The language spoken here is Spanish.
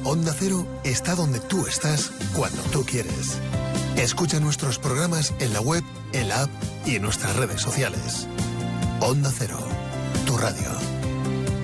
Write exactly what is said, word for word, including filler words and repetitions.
Onda Cero está donde tú estás cuando tú quieres. Escucha nuestros programas en la web, en la app y en nuestras redes sociales. Onda Cero, tu radio.